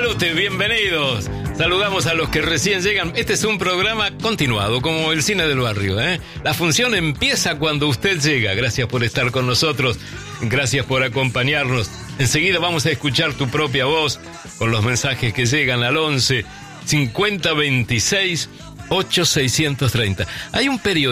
Disfrute, bienvenidos. Saludamos a los que recién llegan. Este es un programa continuado, como el cine del barrio, ¿eh? La función empieza cuando usted llega. Gracias por estar con nosotros. Gracias por acompañarnos. Enseguida vamos a escuchar tu propia voz con los mensajes que llegan al 11 50 26 8630. Hay un periodista